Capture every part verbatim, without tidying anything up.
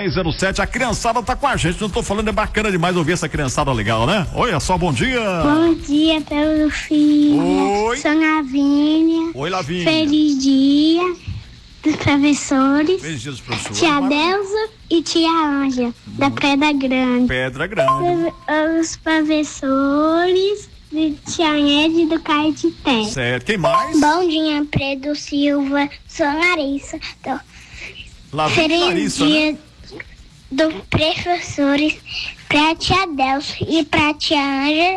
dez zero sete. A criançada tá com a gente, não tô falando, é bacana demais ouvir essa criançada legal, né? Olha só, bom dia. Bom dia, Pedro Filho. Oi. Sou Lavínia. Oi, Lavínia. Feliz dia dos professores. Feliz dia dos professores. Tia Delza e tia Ângela, da Pedra Grande. Pedra Grande. Os professores de tia Ned do Caetité. Certo, quem mais? Bom dia, Pedro Silva. Sou Larissa. Tô... Lavínia Feliz Larissa, dia né? dos professores pra tia Delza e pra tia Ângela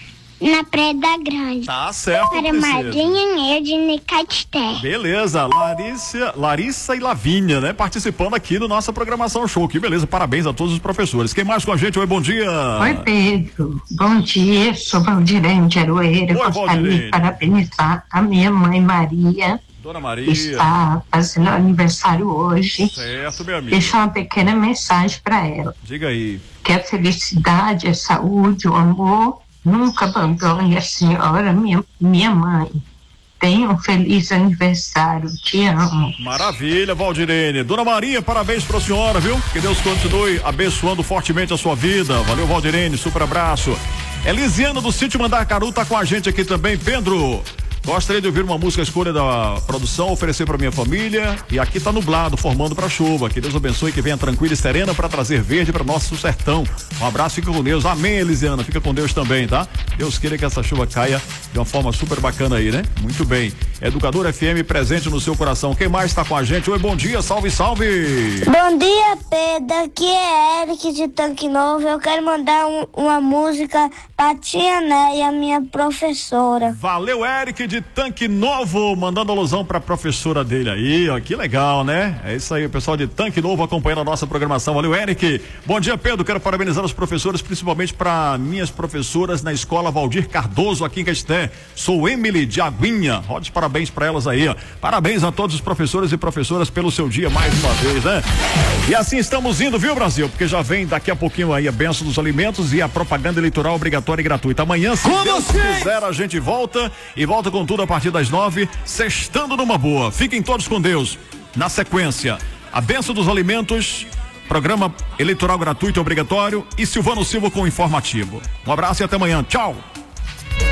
na Pedra Grande. Tá certo, Para princesa. Madrinha Ned e Caetité. Beleza, Larissa, Larissa e Lavínia, né? Participando aqui do nossa programação show. Que beleza, parabéns a todos os professores. Quem mais com a gente? Oi, bom dia. Oi, Pedro. Bom dia, sou Valdirene de Aroeira. Oi, Gostaria Valdirene. de parabenizar a minha mãe Maria, Dona que Maria. está fazendo aniversário hoje. Certo, meu amigo. Deixar uma pequena mensagem para ela. Diga aí. Que a felicidade, a saúde, o amor nunca abandone a senhora, minha, minha mãe. Tenha um feliz aniversário, te amo. Maravilha, Valdirene. Dona Maria, parabéns pra senhora, viu? Que Deus continue abençoando fortemente a sua vida. Valeu, Valdirene, super abraço. Elisiana do Sítio Mandacaru tá com a gente aqui também. Pedro, gostaria de ouvir uma música escolha da produção, oferecer para minha família. E aqui tá nublado, formando para chuva. Que Deus abençoe, que venha tranquila e serena para trazer verde para nosso sertão. Um abraço, fica com Deus. Amém, Elisiana. Fica com Deus também, tá? Deus queira que essa chuva caia de uma forma super bacana aí, né? Muito bem. Educador F M presente no seu coração. Quem mais está com a gente? Oi, bom dia, salve, salve. Bom dia, Pedro. Aqui é Eric de Tanque Novo. Eu quero mandar um, uma música pra tia Néia, minha professora. Valeu, Eric de Tanque Novo, mandando alusão pra professora dele aí, ó, que legal, né? É isso aí, o pessoal de Tanque Novo acompanhando a nossa programação. Valeu, Eric. Bom dia, Pedro. Quero parabenizar os professores, principalmente para minhas professoras na escola Valdir Cardoso, aqui em Caetité. Sou Emily de Aguinha. Roda os parabéns para elas aí, ó. Parabéns a todos os professores e professoras pelo seu dia mais uma vez, né? E assim estamos indo, viu, Brasil? Porque já vem daqui a pouquinho aí a benção dos alimentos e a propaganda eleitoral obrigatória e gratuita. Amanhã, se Com Deus você! quiser, a gente volta e volta com tudo a partir das nove, sextando numa boa. Fiquem todos com Deus. Na sequência, a benção dos alimentos, programa eleitoral gratuito e obrigatório e Silvano Silva com o informativo. Um abraço e até amanhã. Tchau!